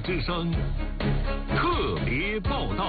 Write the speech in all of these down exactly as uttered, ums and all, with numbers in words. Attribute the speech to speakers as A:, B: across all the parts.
A: 之声特别报道。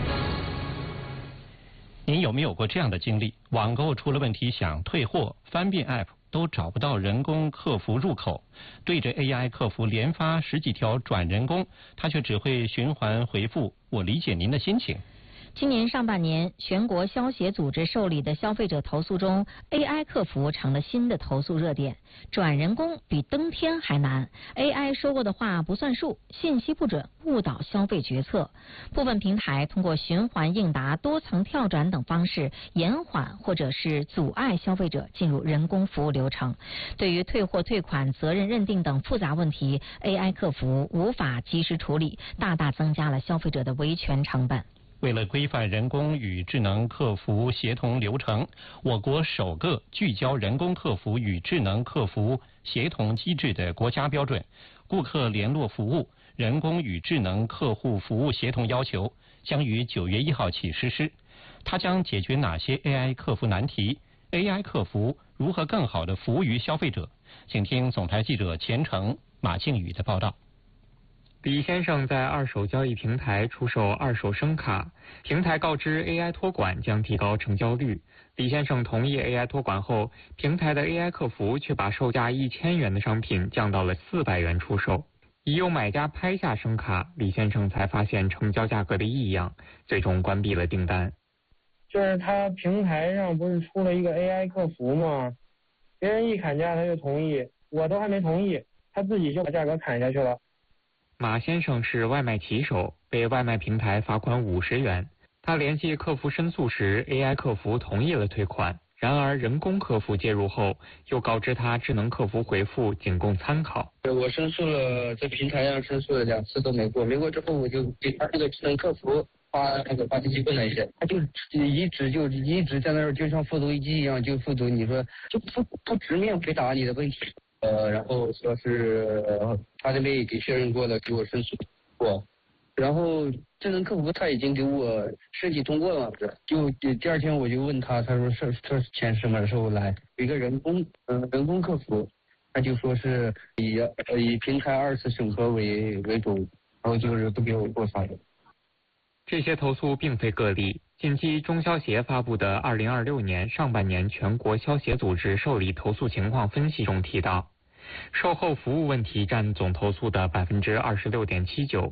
B: 您有没有过这样的经历？网购出了问题想退货，翻遍 App 都找不到人工客服入口，对着 A I 客服连发十几条转人工，他却只会循环回复我理解您的心情。
C: 今年上半年，全国消协组织受理的消费者投诉中 ，A I 客服成了新的投诉热点。转人工比登天还难 ，A I 说过的话不算数，信息不准，误导消费决策。部分平台通过循环应答、多层跳转等方式，延缓或者是阻碍消费者进入人工服务流程。对于退货、退款、责任认定等复杂问题 ，A I 客服无法及时处理，大大增加了消费者的维权成本。
B: 为了规范人工与智能客服协同流程，我国首个聚焦人工客服与智能客服协同机制的国家标准《顾客联络服务人工与智能客户服务协同要求》将于九月一号起实施。它将解决哪些 A I 客服难题 ？A I 客服如何更好地服务于消费者？请听总台记者钱程、马靖宇的报道。
D: 李先生在二手交易平台出售二手声卡，平台告知 A I 托管将提高成交率。李先生同意 A I 托管后，平台的 A I 客服却把售价一千元的商品降到了四百元出售。已有买家拍下声卡，李先生才发现成交价格的异样，最终关闭了订单。
E: 就是他平台上不是出了一个 A I 客服吗？别人一砍价他就同意，我都还没同意，他自己就把价格砍下去了。
D: 马先生是外卖骑手，被外卖平台罚款五十元。他联系客服申诉时 ，A I 客服同意了退款。然而人工客服介入后，又告知他智能客服回复仅供参考。
F: 我申诉了，在平台上申诉了两次都没过，没过之后我就给他这个智能客服发那个发信息问了一下，他就一直就一直在那儿就像复读机一样就复读，你说就不不直面回答你的问题。呃，然后说是、呃、他那边也给确认过了，给我申诉过，然后智能客服他已经给我申请通过了，就第二天我就问他，他说是这钱什么时候来？有一个人工嗯、呃、人工客服，他就说是以呃以平台二次审核为为主，然后就是不给我过啥的。
D: 这些投诉并非个例。近期中消协发布的二零二六年上半年全国消协组织受理投诉情况分析中提到，售后服务问题占总投诉的百分之二十六点七九，